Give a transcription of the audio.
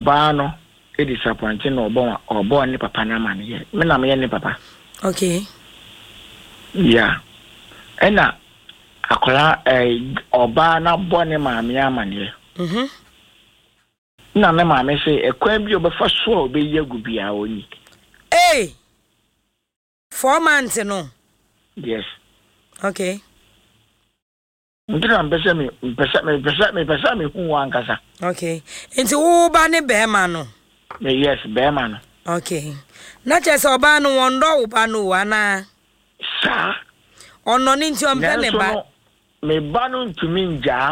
oba no e disappointing no obo ni papa na ma ne me na me ni papa. Okay. Yeah. Ena akola oba na bo ne ma me amane. Na me ma me say ekwan bi obefa so obeyi agubia oni. 4 months no. Yes. Okay. Ndira mpesa me hu ankasa. Okay. Enti wo ba ne be ma no. Yes, be ma no. Okay. Na chese oba no wondo wo ba no ana. Sa. Ono ni nti ompe ne ba. Me ba no ntumi nja